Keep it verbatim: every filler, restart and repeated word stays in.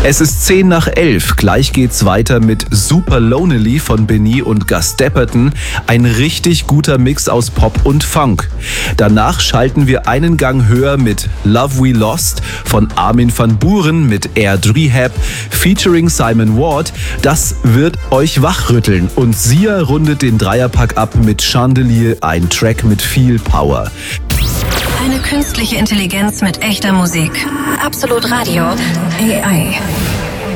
Es ist zehn nach elf. Gleich geht's weiter mit Super Lonely von Benny und Gus Dapperton. Ein richtig guter Mix aus Pop und Funk. Danach schalten wir einen Gang höher mit Love We Lost von Armin van Buuren mit Aired Rehab featuring Simon Ward. Das wird euch wachrütteln. Und Sia rundet den Dreierpack ab mit Chandelier, ein Track mit viel Power. Eine künstliche Intelligenz mit echter Musik. Absolut Radio. A I.